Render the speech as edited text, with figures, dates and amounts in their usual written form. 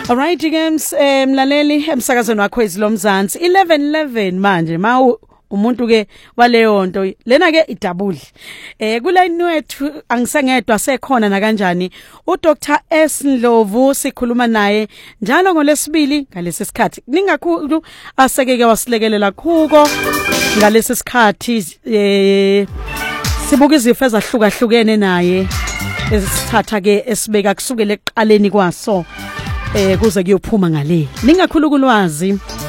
Alright games mlaleli emsakazweni wakho izilomzansi 11:11 manje umuntu ke waleyo nto lena ke idabuli kulayini wethu angisengedwa sekhona na kanjani uDr S Ndlovu sikhuluma naye njalo ngolesibili ngalesi sikhathi ningakhulu asekeke wasilekelela khuko ngalesi sikhathi sibuka izifo ezahlukahlukene naye esithatha ke esibeka kusukela ekuqaleni kwaso kuze kuyophuma ngale ningakhulu kulwazi